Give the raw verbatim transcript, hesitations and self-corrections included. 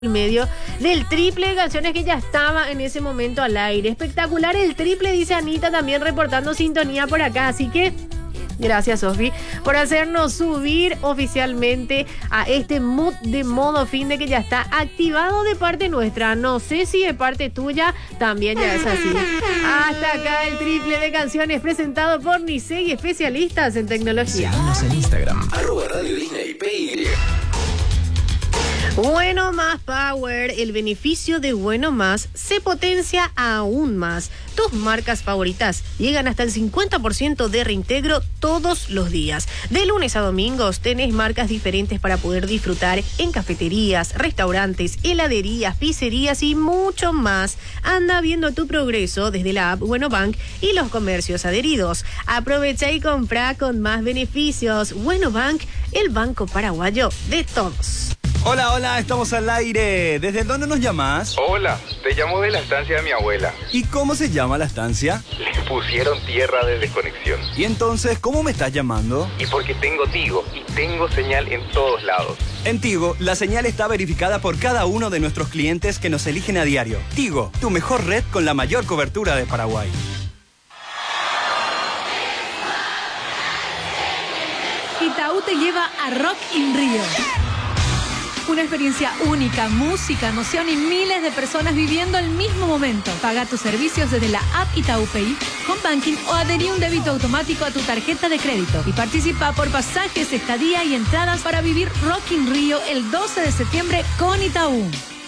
medio del triple de canciones que ya estaba en ese momento al aire. Espectacular el triple, dice Anita, también reportando sintonía por acá. Así que gracias, Sofi, por hacernos subir oficialmente a este mood de modo fin de que ya está activado de parte nuestra. No sé si de parte tuya también ya es así. Hasta acá el triple de canciones presentado por Nisei, especialistas en tecnología. Síguenos en Instagram, arroba Radio Disney P Y. Bueno Más Power, el beneficio de Bueno Más se potencia aún más. Tus marcas favoritas llegan hasta el cincuenta por ciento de reintegro todos los días. De lunes a domingos tenés marcas diferentes para poder disfrutar en cafeterías, restaurantes, heladerías, pizzerías y mucho más. Anda viendo tu progreso desde la app Bueno Bank y los comercios adheridos. Aprovecha y compra con más beneficios. Bueno Bank, el banco paraguayo de todos. Hola, hola, estamos al aire. ¿Desde dónde nos llamas? Hola, te llamo de la estancia de mi abuela. ¿Y cómo se llama la estancia? Le pusieron tierra de desconexión. ¿Y entonces cómo me estás llamando? Y porque tengo Tigo y tengo señal en todos lados. En Tigo, la señal está verificada por cada uno de nuestros clientes que nos eligen a diario. Tigo, tu mejor red con la mayor cobertura de Paraguay. Itaú te lleva a Rock in Rio. Una experiencia única, música, emoción y miles de personas viviendo el mismo momento. Paga tus servicios desde la app Itaú Pay, Home Banking o adherí un débito automático a tu tarjeta de crédito. Y participa por pasajes, estadía y entradas para vivir Rock in Rio el doce de septiembre con Itaú.